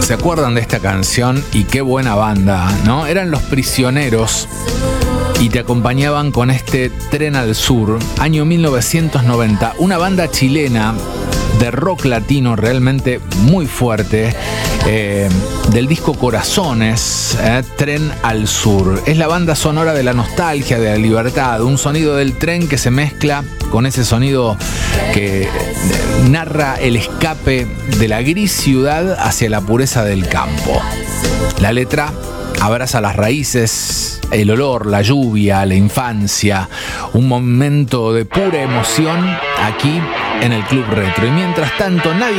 ¿Se acuerdan de esta canción? Y qué buena banda, ¿no? Eran Los Prisioneros y te acompañaban con este Tren al Sur, año 1990. Una banda chilena de rock latino realmente muy fuerte, del disco Corazones, Tren al Sur. Es la banda sonora de la nostalgia, de la libertad, un sonido del tren que se mezcla con ese sonido que narra el escape de la gris ciudad hacia la pureza del campo. La letra abraza las raíces, el olor, la lluvia, la infancia, un momento de pura emoción aquí en el Club Retro. Y mientras tanto, nadie